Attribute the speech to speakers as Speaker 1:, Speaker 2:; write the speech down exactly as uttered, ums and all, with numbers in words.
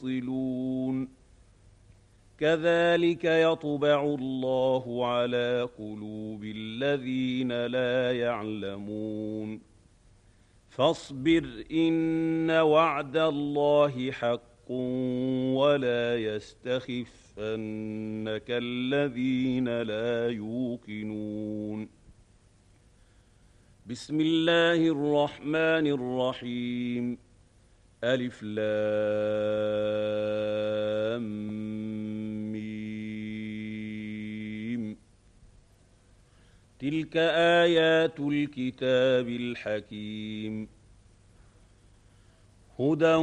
Speaker 1: يُبْصِلُونَ كَذَلِكَ يَطْبَعُ اللَّهُ عَلَىٰ قُلُوبِ الَّذِينَ لَا يَعْلَمُونَ فاصبر إن وعد الله حق ولا يستخفنك الذين لا يوقنون بسم الله الرحمن الرحيم ألف لام ميم تلك آيات الكتاب الحكيم هدى